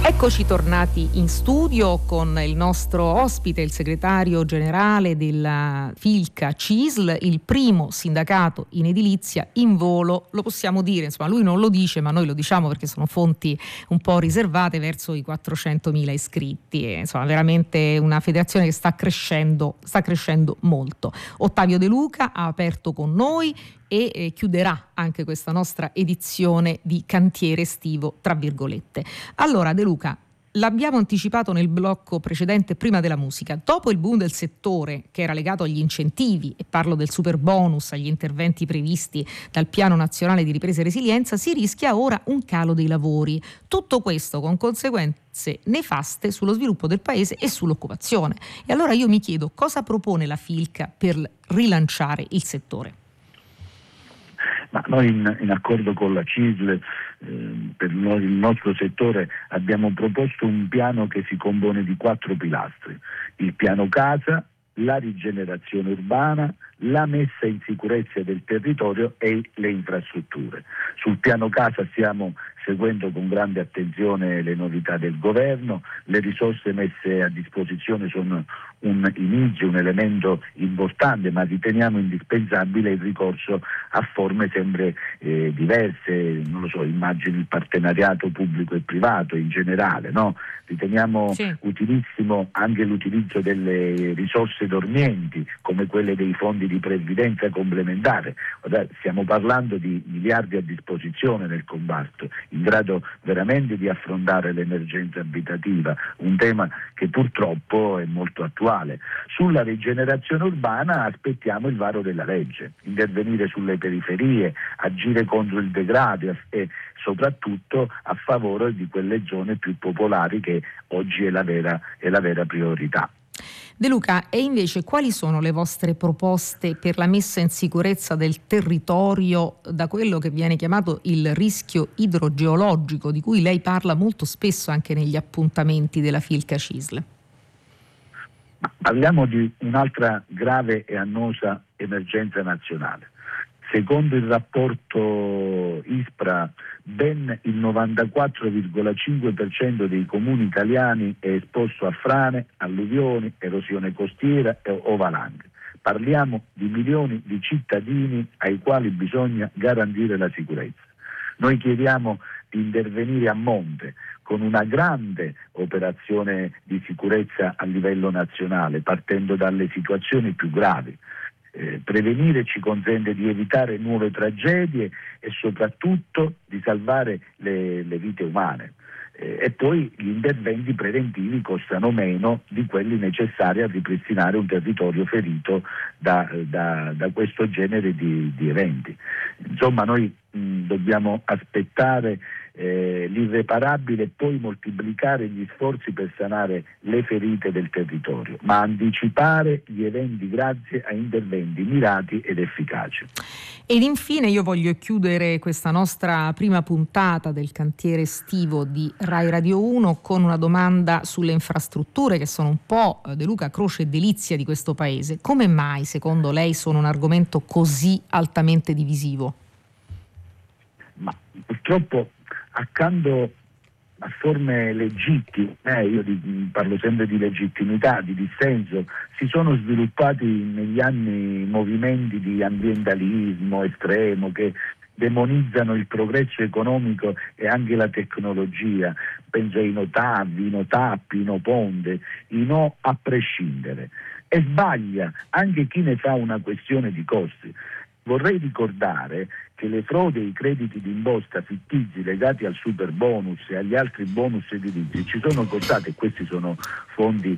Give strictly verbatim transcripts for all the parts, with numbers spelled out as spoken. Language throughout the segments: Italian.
Eccoci tornati in studio con il nostro ospite, il segretario generale della Filca C I S L, il primo sindacato in edilizia in volo, lo possiamo dire, insomma lui non lo dice ma noi lo diciamo perché sono fonti un po' riservate, verso i quattrocentomila iscritti, e, insomma veramente una federazione che sta crescendo, sta crescendo molto. Ottavio De Luca ha aperto con noi e eh, chiuderà anche questa nostra edizione di cantiere estivo, tra virgolette. Allora De Luca, l'abbiamo anticipato nel blocco precedente prima della musica, dopo il boom del settore che era legato agli incentivi, e parlo del super bonus, agli interventi previsti dal Piano Nazionale di Ripresa e Resilienza, si rischia ora un calo dei lavori. Tutto questo con conseguenze nefaste sullo sviluppo del paese e sull'occupazione. E allora io mi chiedo cosa propone la Filca per rilanciare il settore. Ma noi in, in accordo con la C I S L, eh, per noi, il nostro settore, abbiamo proposto un piano che si compone di quattro pilastri: il piano casa, la rigenerazione urbana, la messa in sicurezza del territorio e le infrastrutture. Sul piano casa stiamo seguendo con grande attenzione le novità del governo, le risorse messe a disposizione sono un inizio, un elemento importante, ma riteniamo indispensabile il ricorso a forme sempre eh, diverse, non lo so, immagini il partenariato pubblico e privato in generale, no? Riteniamo sì. utilissimo anche l'utilizzo delle risorse dormienti, come quelle dei fondi di previdenza complementare. Stiamo parlando di miliardi a disposizione nel comparto, in grado veramente di affrontare l'emergenza abitativa, un tema che purtroppo è molto attuale. Sulla rigenerazione urbana aspettiamo il varo della legge, intervenire sulle periferie, agire contro il degrado e soprattutto a favore di quelle zone più popolari che oggi è la vera, è la vera priorità. De Luca, e invece quali sono le vostre proposte per la messa in sicurezza del territorio da quello che viene chiamato il rischio idrogeologico, di cui lei parla molto spesso anche negli appuntamenti della Filca C I S L? Ma parliamo di un'altra grave e annosa emergenza nazionale. Secondo il rapporto ISPRA, ben il novantaquattro virgola cinque per cento dei comuni italiani è esposto a frane, alluvioni, erosione costiera o valanghe. Parliamo di milioni di cittadini ai quali bisogna garantire la sicurezza. Noi chiediamo di intervenire a monte con una grande operazione di sicurezza a livello nazionale, partendo dalle situazioni più gravi. Eh, prevenire ci consente di evitare nuove tragedie e soprattutto di salvare le, le vite umane. Eh, e poi gli interventi preventivi costano meno di quelli necessari a ripristinare un territorio ferito da, da, da questo genere di, di eventi. Insomma, noi mh, dobbiamo aspettare Eh, l'irreparabile e poi moltiplicare gli sforzi per sanare le ferite del territorio, ma anticipare gli eventi grazie a interventi mirati ed efficaci. Ed infine io voglio chiudere questa nostra prima puntata del cantiere estivo di Rai Radio uno con una domanda sulle infrastrutture, che sono un po', De Luca, croce e delizia di questo paese. Come mai secondo lei sono un argomento così altamente divisivo? Ma purtroppo accanto a forme legittime, eh, io di, parlo sempre di legittimità, di dissenso, si sono sviluppati negli anni movimenti di ambientalismo estremo che demonizzano il progresso economico e anche la tecnologia. Penso ai no TAV, i no tappi, i no ponte, i no a prescindere. E sbaglia anche chi ne fa una questione di costi. Vorrei ricordare che le frodi e i crediti d'imposta fittizi legati al super bonus e agli altri bonus edilizi ci sono costati, e questi sono fondi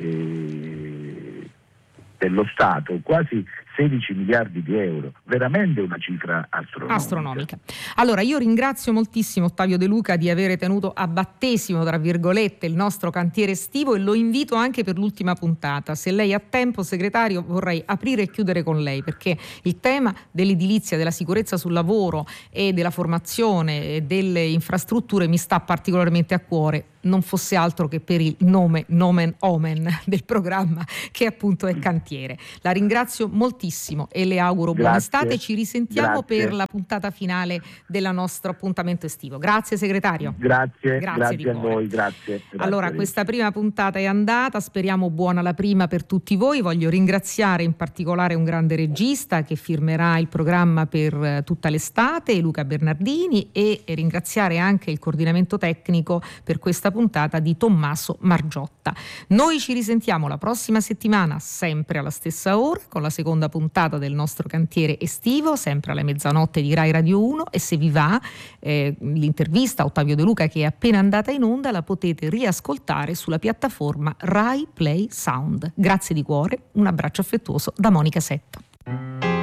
eh, dello Stato, quasi sedici miliardi di euro, veramente una cifra astronomica. astronomica. Allora io ringrazio moltissimo Ottavio De Luca di avere tenuto a battesimo, tra virgolette, il nostro cantiere estivo, e lo invito anche per l'ultima puntata. Se lei ha tempo, segretario, vorrei aprire e chiudere con lei, perché il tema dell'edilizia, della sicurezza sul lavoro e della formazione e delle infrastrutture mi sta particolarmente a cuore, non fosse altro che per il nome, nomen omen del programma, che appunto è Cantiere. La ringrazio moltissimo moltissimo e le auguro Grazie. buona estate. Ci risentiamo Grazie. per la puntata finale del nostro appuntamento estivo. Grazie segretario. Grazie, grazie, grazie a voi, grazie. grazie. Allora, questa prima puntata è andata, speriamo buona la prima per tutti voi. Voglio ringraziare in particolare un grande regista che firmerà il programma per tutta l'estate, Luca Bernardini, e ringraziare anche il coordinamento tecnico per questa puntata di Tommaso Margiotta. Noi ci risentiamo la prossima settimana, sempre alla stessa ora, con la seconda puntata del nostro cantiere estivo, sempre alle mezzanotte di Rai Radio uno, e se vi va eh, l'intervista a Ottavio De Luca, che è appena andata in onda, la potete riascoltare sulla piattaforma Rai Play Sound. Grazie di cuore, un abbraccio affettuoso da Monica Setta.